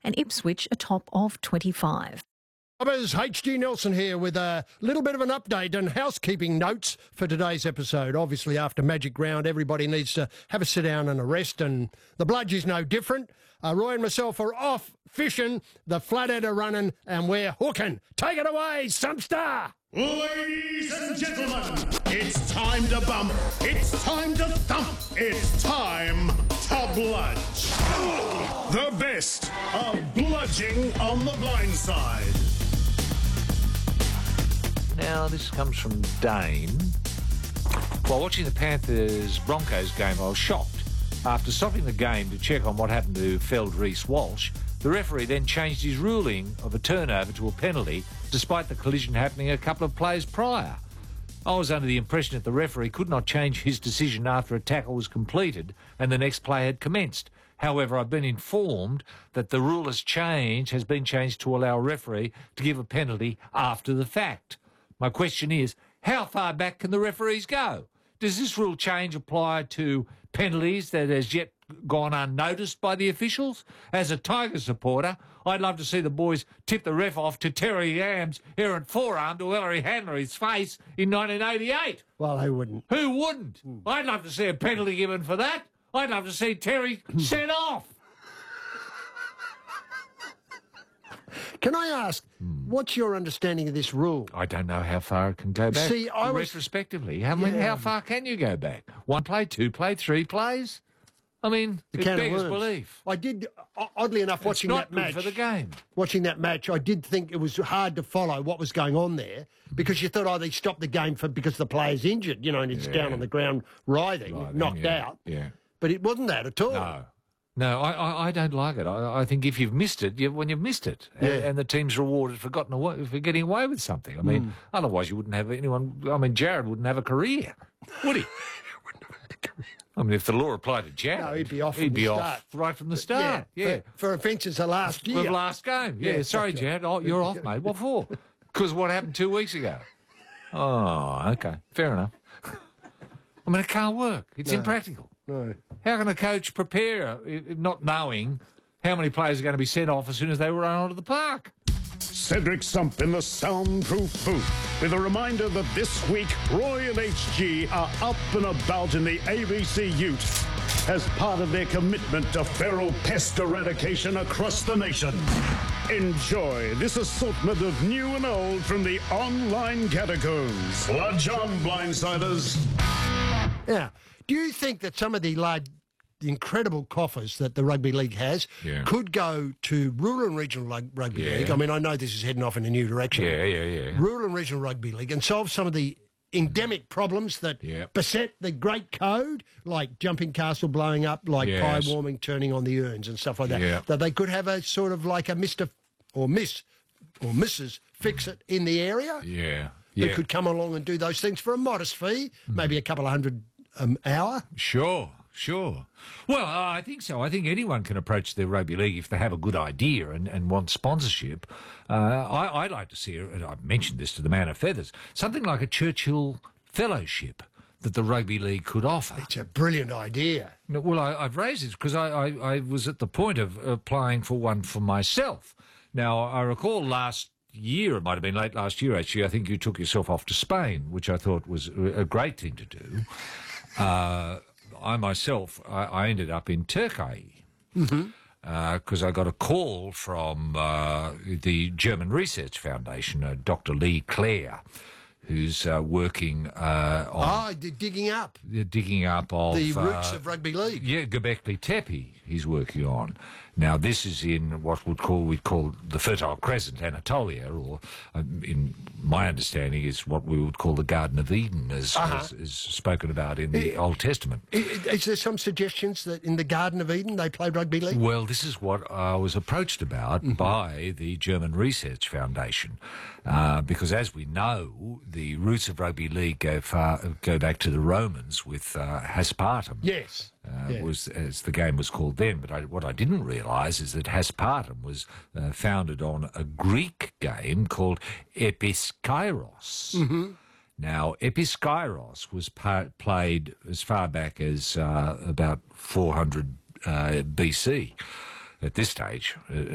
and Ipswich a top of 25. H.G. Nelson here with a little bit of an update and housekeeping notes for today's episode. Obviously, after Magic Round, everybody needs to have a sit down and a rest, and the Bludge is no different. Roy and myself are off fishing, the flathead are running, and we're hooking. Take it away, Sumpstar! Ladies and gentlemen, it's time to bump, it's time to thump, it's time to bludge. The best of bludging on the blind side. Now, this comes from Dane. While watching the Panthers-Broncos game, I was shocked. After stopping the game to check on what happened to Feld Reece-Walsh, the referee then changed his ruling of a turnover to a penalty, despite the collision happening a couple of plays prior. I was under the impression that the referee could not change his decision after a tackle was completed and the next play had commenced. However, I've been informed that the rule has been changed to allow a referee to give a penalty after the fact. My question is, how far back can the referees go? Does this rule change apply to penalties that has yet gone unnoticed by the officials? As a Tiger supporter, I'd love to see the boys tip the ref off to Terry Yam's errant forearm to Ellery Hanley's face in 1988. Well, who wouldn't? Who wouldn't? I'd love to see a penalty given for that. I'd love to see Terry sent off. Can I ask, what's your understanding of this rule? I don't know how far it can go back. See, retrospectively, how far can you go back? One play, two play, three plays? I mean, it beggars belief. I did, oddly enough, watching that match. It's not good for the game. Watching that match, I did think it was hard to follow what was going on there because you thought, they stopped the game because the player's injured, and it's down on the ground writhing knocked out. Yeah. But it wasn't that at all. No, I don't like it. I think if you've missed it, when you've missed it, and the team's rewarded for getting away with something. I mean, otherwise you wouldn't have anyone. I mean, Jared wouldn't have a career, would he? I mean, if the law applied to Jared, no, he'd be off. Right from the start. Yeah. For offences of last year. The last game. Yeah. Sorry, Jared. Oh, you're off, mate. What for? Because what happened 2 weeks ago? Oh, okay. Fair enough. I mean, it can't work. It's impractical. No. How can a coach prepare not knowing how many players are going to be sent off as soon as they run onto the park? Cedric Sump in the soundproof booth with a reminder that this week Roy and HG are up and about in the ABC Ute as part of their commitment to feral pest eradication across the nation. Enjoy this assortment of new and old from the online catacombs. Bludge on, blindsiders. Yeah. Do you think that some of the incredible coffers that the rugby league has could go to rural and regional rugby league? I mean, I know this is heading off in a new direction. Yeah. Rural and regional rugby league and solve some of the endemic problems that beset the great code, like jumping castle blowing up, like pie warming, turning on the urns and stuff like that. Yeah. That they could have a sort of like a Mr. or Miss or Mrs. Fix-It in the area. Yeah. That could come along and do those things for a modest fee, maybe a couple of $100 an hour. Sure. Well, I think so. I think anyone can approach the rugby league if they have a good idea and want sponsorship. I'd like to see, and I've mentioned this to the Man of Feathers, something like a Churchill Fellowship that the rugby league could offer. It's a brilliant idea. Well, I've raised this because I was at the point of applying for one for myself. Now, I recall last year, it might have been late last year actually, I think you took yourself off to Spain, which I thought was a great thing to do. I myself, I ended up in Turkey because I got a call from the German Research Foundation, Dr. Lee Clare, who's working on... digging up. Digging up of... the roots of rugby league. Yeah, Göbekli Tepe he's working on. Now, this is in what we'd call the Fertile Crescent, Anatolia, or in my understanding is what we would call the Garden of Eden, as spoken about in the Old Testament. Is there some suggestions that in the Garden of Eden they play rugby league? Well, this is what I was approached about by the German Research Foundation, because as we know, the roots of rugby league go back to the Romans with Haspartum. Yes. Was as the game was called then, but what I didn't realise is that Haspartum was founded on a Greek game called Episkairos. Now, Episkairos was played as far back as about 400 BC. At this stage,